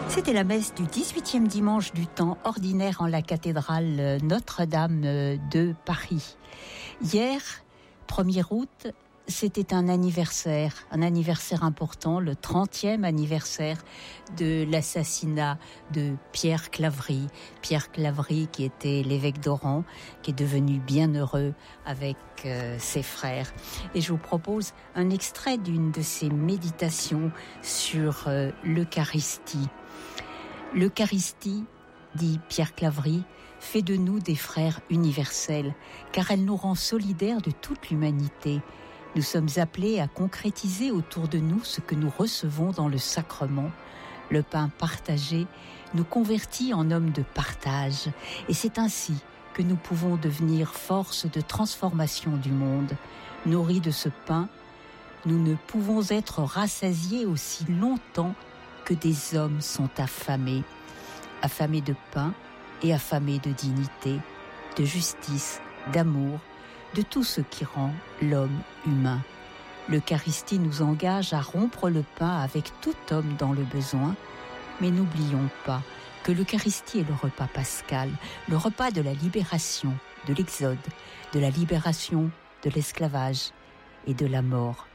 C'était la messe du 18e dimanche du temps ordinaire en la cathédrale Notre-Dame de Paris. Hier, 1er août, c'était un anniversaire important, le 30e anniversaire de l'assassinat de Pierre Claverie. Pierre Claverie qui était l'évêque d'Oran, qui est devenu bienheureux avec ses frères. Et je vous propose un extrait d'une de ses méditations sur l'Eucharistie. L'Eucharistie, dit Pierre Claverie, fait de nous des frères universels, car elle nous rend solidaires de toute l'humanité. Nous sommes appelés à concrétiser autour de nous ce que nous recevons dans le sacrement. Le pain partagé nous convertit en hommes de partage, et c'est ainsi que nous pouvons devenir force de transformation du monde. Nourris de ce pain, nous ne pouvons être rassasiés aussi longtemps que des hommes sont affamés de pain et affamés de dignité, de justice, d'amour, de tout ce qui rend l'homme humain. L'Eucharistie nous engage à rompre le pain avec tout homme dans le besoin, mais n'oublions pas que l'Eucharistie est le repas pascal, le repas de la libération, de l'exode, de la libération de l'esclavage et de la mort.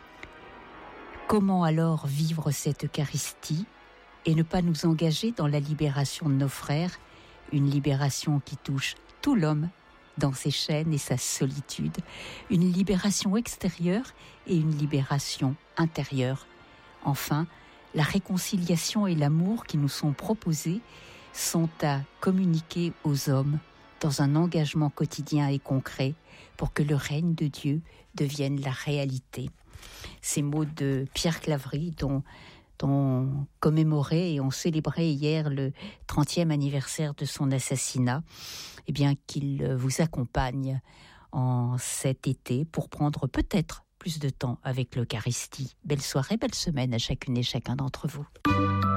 Comment alors vivre cette Eucharistie et ne pas nous engager dans la libération de nos frères, une libération qui touche tout l'homme dans ses chaînes et sa solitude, une libération extérieure et une libération intérieure. Enfin, la réconciliation et l'amour qui nous sont proposés sont à communiquer aux hommes dans un engagement quotidien et concret pour que le règne de Dieu devienne la réalité. Ces mots de Pierre Claverie dont on commémorait et on célébrait hier le 30e anniversaire de son assassinat, eh bien qu'il vous accompagne en cet été pour prendre peut-être plus de temps avec l'Eucharistie. Belle soirée, belle semaine à chacune et chacun d'entre vous.